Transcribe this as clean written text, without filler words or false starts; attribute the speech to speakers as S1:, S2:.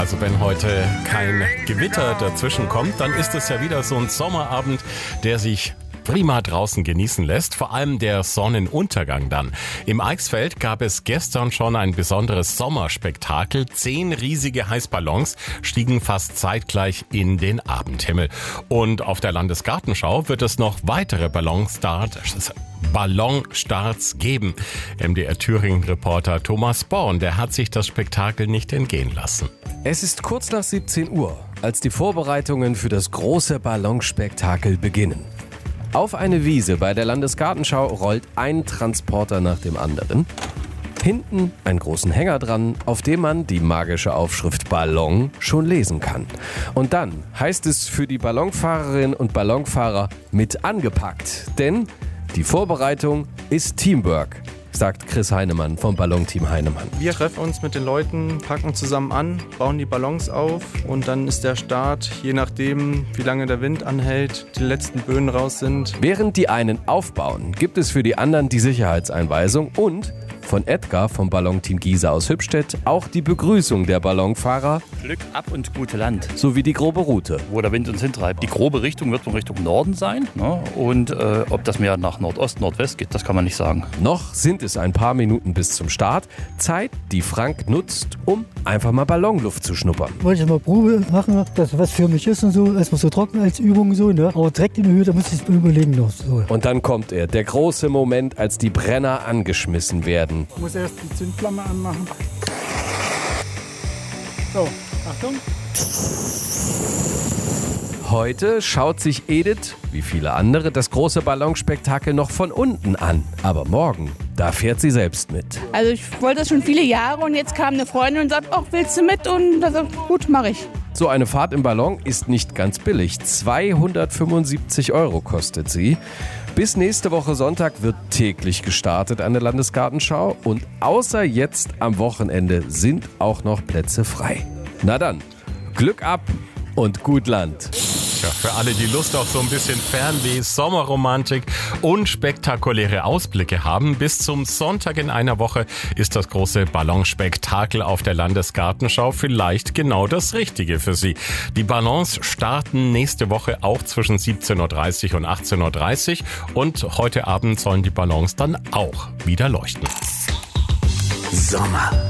S1: Also wenn heute kein Gewitter dazwischen kommt, dann ist es ja wieder so ein Sommerabend, der sich prima draußen genießen lässt, vor allem der Sonnenuntergang dann. Im Eichsfeld gab es gestern schon ein besonderes Sommerspektakel. 10 riesige Heißballons stiegen fast zeitgleich in den Abendhimmel. Und auf der Landesgartenschau wird es noch weitere Ballonstarts geben. MDR Thüringen-Reporter Thomas Born, der hat sich das Spektakel nicht entgehen lassen.
S2: Es ist kurz nach 17 Uhr, als die Vorbereitungen für das große Ballonspektakel beginnen. Auf eine Wiese bei der Landesgartenschau rollt ein Transporter nach dem anderen. Hinten einen großen Hänger dran, auf dem man die magische Aufschrift Ballon schon lesen kann. Und dann heißt es für die Ballonfahrerinnen und Ballonfahrer mit angepackt. Denn die Vorbereitung ist Teamwork, sagt Chris Heinemann vom Ballonteam Heinemann.
S3: Wir treffen uns mit den Leuten, packen zusammen an, bauen die Ballons auf und dann ist der Start, je nachdem wie lange der Wind anhält, die letzten Böen raus sind.
S2: Während die einen aufbauen, gibt es für die anderen die Sicherheitseinweisung und von Edgar vom Ballonteam Giesa aus Hübstedt auch die Begrüßung der Ballonfahrer.
S4: Glück ab und gute Land.
S2: Sowie die grobe Route.
S4: Wo der Wind uns hintreibt. Die grobe Richtung wird in Richtung Norden sein. Ne? Und ob das mehr nach Nordost, Nordwest geht, das kann man nicht sagen.
S2: Noch sind es ein paar Minuten bis zum Start. Zeit, die Frank nutzt, um einfach mal Ballonluft zu schnuppern.
S5: Wollte ich mal Probe machen, dass was für mich ist und so. Erstmal so trocken als Übung so, ne? Aber direkt in der Höhe, da muss ich es überlegen noch. So.
S2: Und dann kommt er, der große Moment, als die Brenner angeschmissen werden.
S6: Ich muss erst die Zündflamme anmachen. So, Achtung.
S2: Heute schaut sich Edith, wie viele andere, das große Ballonspektakel noch von unten an. Aber morgen, da fährt sie selbst mit.
S7: Also ich wollte das schon viele Jahre und jetzt kam eine Freundin und sagt, ach, willst du mit? Und da sagt, gut, mache ich.
S2: So eine Fahrt im Ballon ist nicht ganz billig. 275 € kostet sie. Bis nächste Woche Sonntag wird täglich gestartet an der Landesgartenschau. Und außer jetzt am Wochenende sind auch noch Plätze frei. Na dann, Glück ab und gut Land.
S1: Ja, für alle, die Lust auf so ein bisschen Fernweh, Sommerromantik und spektakuläre Ausblicke haben, bis zum Sonntag in einer Woche ist das große Ballonspektakel auf der Landesgartenschau vielleicht genau das Richtige für Sie. Die Ballons starten nächste Woche auch zwischen 17.30 und 18.30 und heute Abend sollen die Ballons dann auch wieder leuchten.
S8: Sommer.